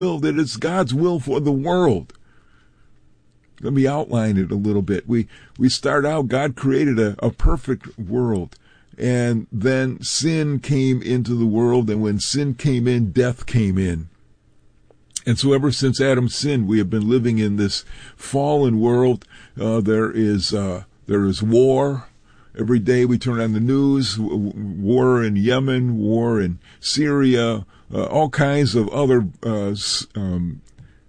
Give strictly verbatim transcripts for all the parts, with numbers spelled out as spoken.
will, that it's God's will for the world. Let me outline it a little bit. We we start out, God created a, a perfect world, and then sin came into the world, and when sin came in, death came in. And so ever since Adam sinned, we have been living in this fallen world. Uh, there is uh, there is war. Every day we turn on the news, war in Yemen, war in Syria, uh, all kinds of other uh, um,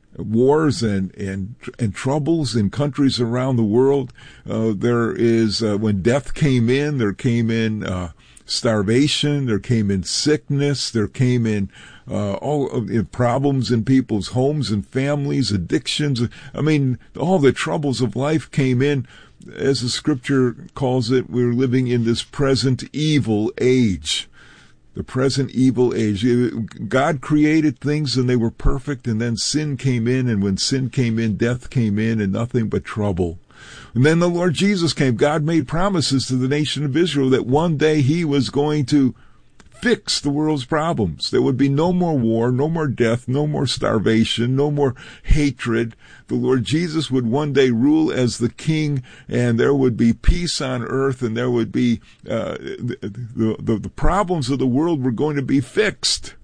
wars and, and and troubles in countries around the world. Uh, there is, uh, when death came in, there came in uh, starvation, there came in sickness, there came in uh, all of the problems in people's homes and families, addictions. I mean, all the troubles of life came in. As the scripture calls it, we're living in this present evil age. The present evil age. God created things and they were perfect, and then sin came in, and when sin came in, death came in, and nothing but trouble. And then the Lord Jesus came. God made promises to the nation of Israel that one day he was going to fix the world's problems. There would be no more war, no more death, no more starvation, no more hatred. The Lord Jesus would one day rule as the king, and there would be peace on earth, and there would be uh, the, the, the problems of the world were going to be fixed.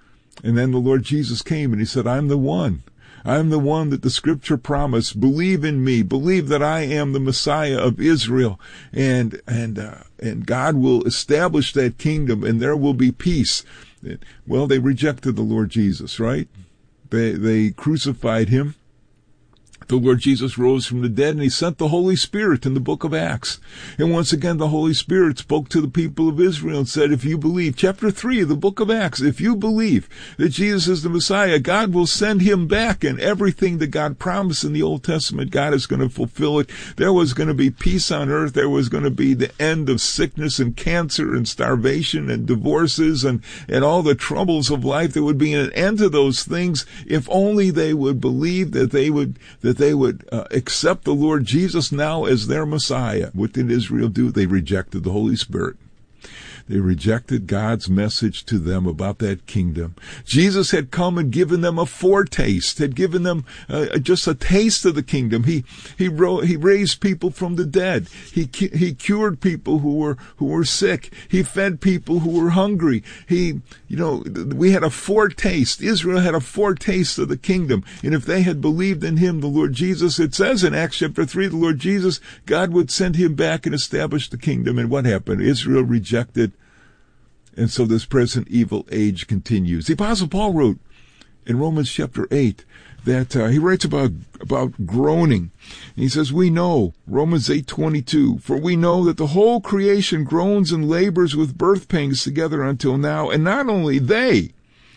And then the Lord Jesus came and he said, I'm the one. I'm the one that the scripture promised. Believe in me. Believe that I am the Messiah of Israel. And, and, uh, and God will establish that kingdom, and there will be peace. Well, they rejected the Lord Jesus, right? They, they crucified him. The Lord Jesus rose from the dead, and he sent the Holy Spirit in the book of Acts. And once again, the Holy Spirit spoke to the people of Israel and said, if you believe, chapter three of the book of Acts, if you believe that Jesus is the Messiah, God will send him back, and everything that God promised in the Old Testament, God is going to fulfill it. There was going to be peace on earth. There was going to be the end of sickness and cancer and starvation and divorces and, and all the troubles of life. There would be an end to those things if only they would believe that they would, that they would uh, accept the Lord Jesus now as their Messiah. What did Israel do? They rejected the Holy Spirit. They rejected God's message to them about that kingdom. Jesus had come and given them a foretaste, had given them uh, just a taste of the kingdom. He he ro- he raised people from the dead. He he cured people who were who were sick. He fed people who were hungry. He, you know, we had a foretaste. Israel had a foretaste of the kingdom. And if they had believed in him, the Lord Jesus, it says in Acts chapter three, the Lord Jesus, God would send him back and establish the kingdom. And what happened? Israel rejected. And so this present evil age continues. The Apostle Paul wrote in Romans chapter eight that uh, he writes about about groaning. And he says, we know, Romans eight twenty-two, for we know that the whole creation groans and labors with birth pangs together until now. And not only they,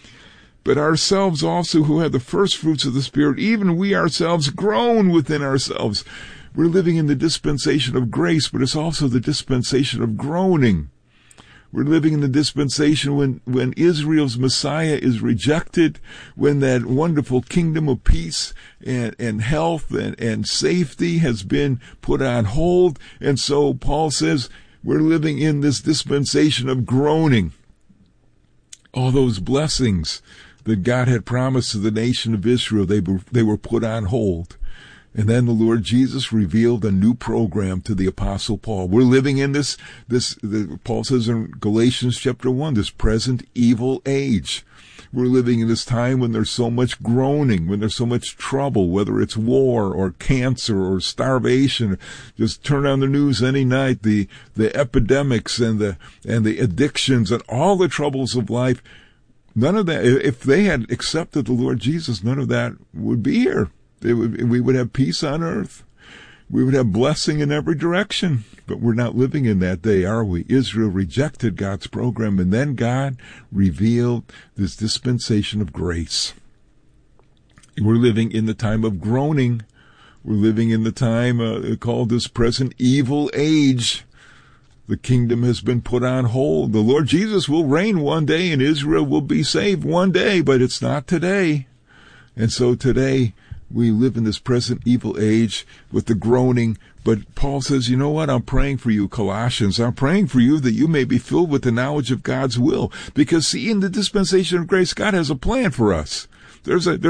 but ourselves also who have the first fruits of the Spirit, even we ourselves groan within ourselves. We're living in the dispensation of grace, but it's also the dispensation of groaning. We're living in the dispensation when, when Israel's Messiah is rejected, when that wonderful kingdom of peace and, and health and, and safety has been put on hold. And so Paul says we're living in this dispensation of groaning. All those blessings that God had promised to the nation of Israel, they were, they were put on hold. And then the Lord Jesus revealed a new program to the Apostle Paul. We're living in this, this, the, Paul says in Galatians chapter one, this present evil age. We're living in this time when there's so much groaning, when there's so much trouble, whether it's war or cancer or starvation. Just turn on the news any night, the, the epidemics and the, and the addictions and all the troubles of life. None of that, if they had accepted the Lord Jesus, none of that would be here. It would, we would have peace on earth. We would have blessing in every direction. But we're not living in that day, are we? Israel rejected God's program, and then God revealed this dispensation of grace. We're living in the time of groaning. We're living in the time uh, called this present evil age. The kingdom has been put on hold. The Lord Jesus will reign one day, and Israel will be saved one day, but it's not today. And so today, we live in this present evil age with the groaning, but Paul says, you know what? I'm praying for you, Colossians. I'm praying for you that you may be filled with the knowledge of God's will. Because see, in the dispensation of grace, God has a plan for us. there's a